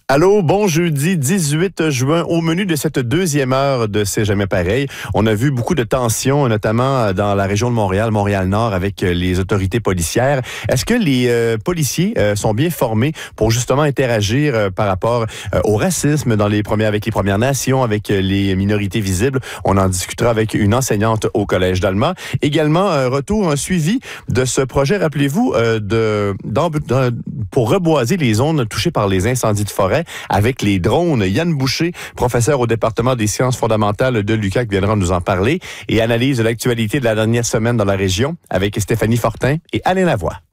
Allô, bon jeudi 18 juin. Au menu de cette deuxième heure de C'est jamais pareil, on a vu beaucoup de tensions, notamment dans la région de Montréal, Montréal-Nord, avec les autorités policières. Est-ce que les policiers sont bien formés pour justement interagir par rapport au racisme avec les Premières Nations, avec les minorités visibles? On en discutera avec une enseignante au Collège d'Alma. Également, un suivi de ce projet, rappelez-vous, pour reboiser les zones touchées par les incendies de forêt avec les drones. Yann Boucher, professeur au département des sciences fondamentales de l'UQAC, viendra nous en parler et analyse de l'actualité de la dernière semaine dans la région avec Stéphanie Fortin et Alain Lavoie.